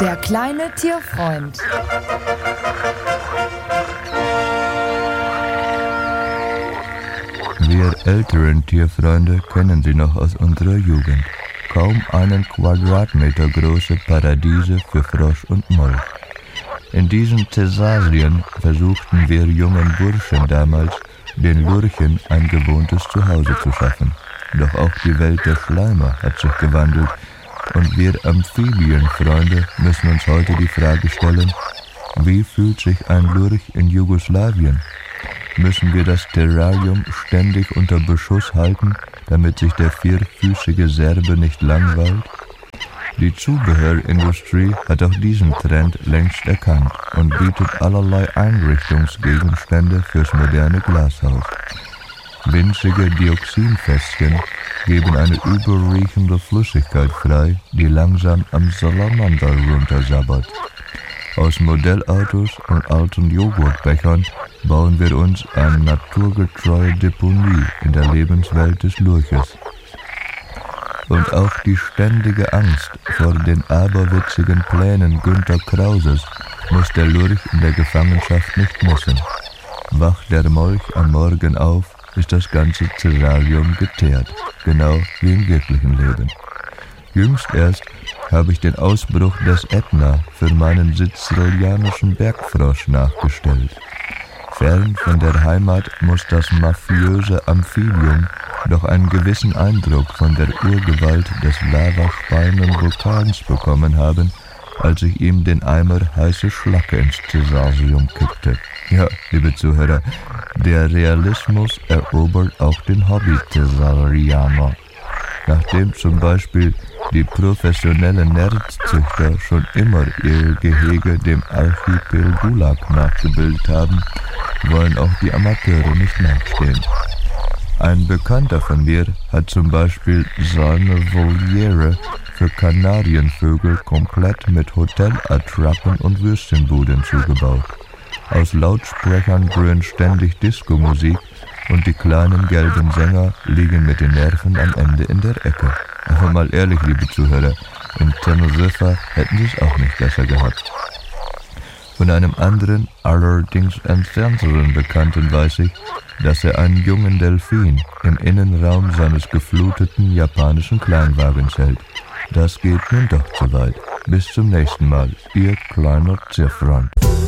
Der kleine Tierfreund. Wir älteren Tierfreunde kennen sie noch aus unserer Jugend. Kaum einen Quadratmeter große Paradiese für Frosch und Molch. In diesen Thessalien versuchten wir jungen Burschen damals, den Lurchen ein gewohntes Zuhause zu schaffen. Doch auch die Welt der Schleimer hat sich gewandelt und wir Amphibienfreunde müssen uns heute die Frage stellen, wie fühlt sich ein Lurch in Jugoslawien? Müssen wir das Terrarium ständig unter Beschuss halten, damit sich der vierfüßige Serbe nicht langweilt? Die Zubehörindustrie hat auch diesen Trend längst erkannt und bietet allerlei Einrichtungsgegenstände fürs moderne Glashaus. Winzige Dioxinfässchen geben eine übelriechende Flüssigkeit frei, die langsam am Salamander runtersabbert. Aus Modellautos und alten Joghurtbechern bauen wir uns eine naturgetreue Deponie in der Lebenswelt des Lurches. Und auch die ständige Angst vor den aberwitzigen Plänen Günter Krauses muss der Lurch in der Gefangenschaft nicht missen. Wacht der Molch am Morgen auf, ist das ganze Terrarium geteert, genau wie im wirklichen Leben. Jüngst erst habe ich den Ausbruch des Ätna für meinen sizilianischen Bergfrosch nachgestellt. Fern von der Heimat muss das mafiöse Amphibium doch einen gewissen Eindruck von der Urgewalt des lavaspeienden Vulkans bekommen haben, als ich ihm den Eimer heiße Schlacke ins Thessalium kippte. Ja, liebe Zuhörer, der Realismus erobert auch den Hobby-Thessalianer. Nachdem zum Beispiel die professionellen Nerdzüchter schon immer ihre Gehege dem Archipel Gulag nachgebildet haben, wollen auch die Amateure nicht nachstehen. Ein Bekannter von mir hat zum Beispiel seine Voliere für Kanarienvögel komplett mit Hotelattrappen und Würstchenbuden zugebaut. Aus Lautsprechern dröhnt ständig Disco-Musik und die kleinen gelben Sänger liegen mit den Nerven am Ende in der Ecke. Aber mal ehrlich, liebe Zuhörer, in Teneriffa hätten sie es auch nicht besser gehabt. Von einem anderen, allerdings entfernteren Bekannten weiß ich, dass er einen jungen Delfin im Innenraum seines gefluteten japanischen Kleinwagens hält. Das geht nun doch zu weit. Bis zum nächsten Mal, Ihr kleiner Tierfreund.